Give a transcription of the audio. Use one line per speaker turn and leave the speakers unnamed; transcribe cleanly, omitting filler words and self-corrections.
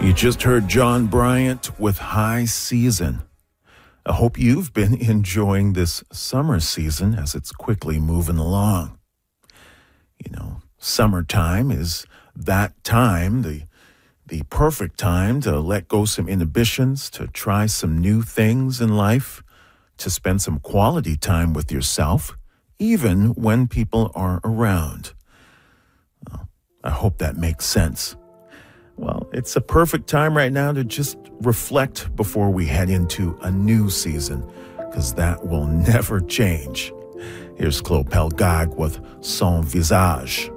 You just heard John Bryant with High Season. I hope you've been enjoying this summer season as it's quickly moving along. You know, summertime is that time, the perfect time to let go some inhibitions, to try some new things in life, to spend some quality time with yourself, even when people are around. Well, I hope that makes sense. Well, it's a perfect time right now to just reflect before we head into a new season, because that will never change. Here's Claude Pelgag with Son Visage.